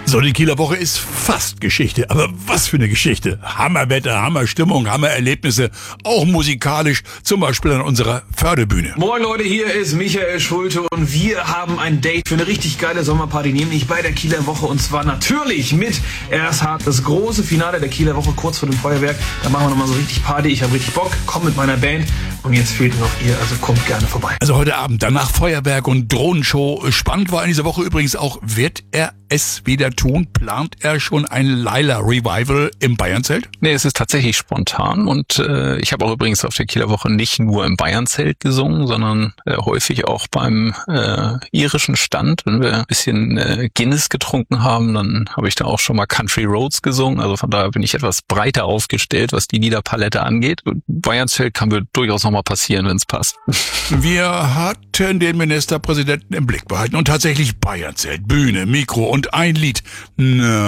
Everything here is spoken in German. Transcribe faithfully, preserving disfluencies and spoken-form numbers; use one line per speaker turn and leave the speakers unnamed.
So, die Kieler Woche ist fast Geschichte, aber was für eine Geschichte. Hammerwetter, Hammerstimmung, Hammererlebnisse, auch musikalisch, zum Beispiel an unserer Förderbühne.
Moin Leute, hier ist Michael Schulte und wir haben ein Date für eine richtig geile Sommerparty, nämlich bei der Kieler Woche, und zwar natürlich mit R S H, das große Finale der Kieler Woche kurz vor dem Feuerwerk. Da machen wir nochmal so richtig Party, ich habe richtig Bock, komm mit meiner Band und jetzt fehlt noch ihr, also kommt gerne vorbei.
Also heute Abend, danach Feuerwerk und Drohnenshow. Spannend war in dieser Woche übrigens auch, wird er es wieder tun? Plant er schon ein Laila-Revival im Bayernzelt?
Nee, es ist tatsächlich spontan und äh, ich habe auch übrigens auf der Kieler Woche nicht nur im Bayernzelt gesungen, sondern äh, häufig auch beim äh, irischen Stand. Wenn wir ein bisschen äh, Guinness getrunken haben, dann habe ich da auch schon mal Country Roads gesungen. Also von daher bin ich etwas breiter aufgestellt, was die Liederpalette angeht. Und Bayernzelt kann mir durchaus noch mal passieren, wenn es passt.
Wir hatten den Ministerpräsidenten im Blick behalten und tatsächlich Bayernzelt, Bühne, Mikro und ein Lied. Na,